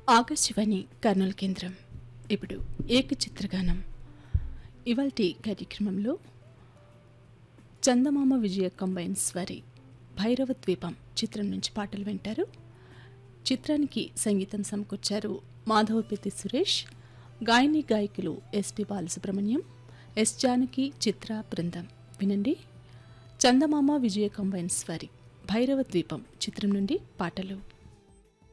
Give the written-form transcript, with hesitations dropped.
ఆకాశవాణి కర్నూలు కేంద్రం. ఇప్పుడు ఏకచిత్రగానం. ఇవాల్టి కార్యక్రమంలో చందమామ విజయ కంబైన్స్ వారి భైరవ ద్వీపం చిత్రం నుంచి పాటలు వింటారు. చిత్రానికి సంగీతం సమకూర్చారు మాధవపతి సురేష్. గాయని గాయకులు ఎస్పి బాలసుబ్రహ్మణ్యం, ఎస్ జానకి, చిత్ర బృందం. వినండి, చందమామ విజయ కంబైన్స్ వారి భైరవ ద్వీపం చిత్రం నుండి పాటలు.